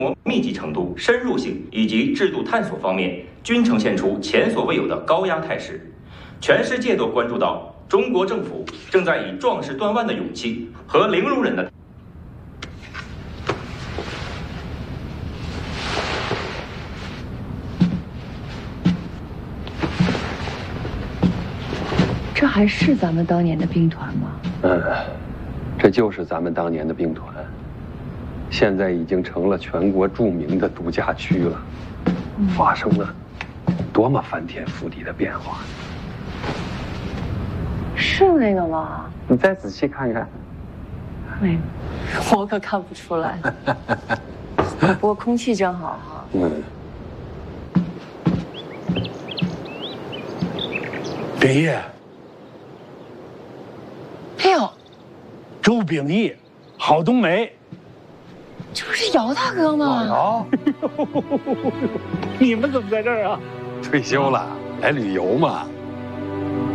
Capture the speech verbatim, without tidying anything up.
密集程度、深入性以及制度探索方面，均呈现出前所未有的高压态势。全世界都关注到，中国政府正在以壮士断腕的勇气和零容忍的。 这还是咱们当年的兵团吗？ 嗯，这就是咱们当年的兵团，现在已经成了全国著名的度假区了，嗯、发生了多么翻天覆地的变化！ 是那个吗？ 你再仔细看看。 没，我可看不出来。不过空气真好哈。 嗯。 林业， 哎呦， 周秉义，郝冬梅， 这不是姚大哥吗？ 老姚，你们怎么在这儿啊？ 退休了，来旅游嘛。